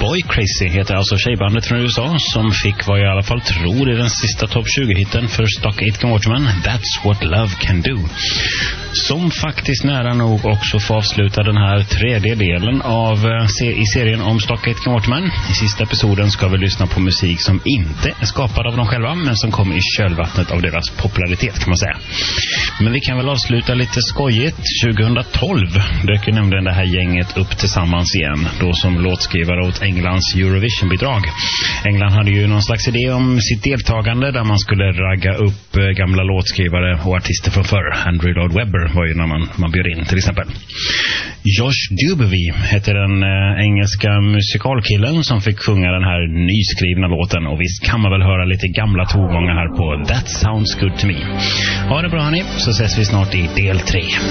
Boy Crazy heter alltså tjejbandet från USA som fick vad jag i alla fall tror är den sista topp 20-hitten för Stock Aitken Waterman, That's What Love Can Do. Som faktiskt nära nog också får avsluta den här tredje delen av i serien om Stock Aitken Waterman. I sista episoden ska vi lyssna på musik som inte är skapad av dem själva men som kom i kölvattnet av deras popularitet kan man säga. Men vi kan väl avsluta lite skojigt. 2012 dök ju nämligen det här gänget upp tillsammans igen, då som låtskrivare åt Englands Eurovision-bidrag. England hade ju någon slags idé om sitt deltagande där man skulle ragga upp gamla låtskrivare och artister från förr. Andrew Lloyd Webber var ju när man bjöd in till exempel. Josh Dubovy heter den engelska musikalkillen som fick sjunga den här nyskrivna låten, och visst kan man väl höra lite gamla tongångar här på That Sounds Good To Me. Ha det bra hörni, så ses vi snart i del 3.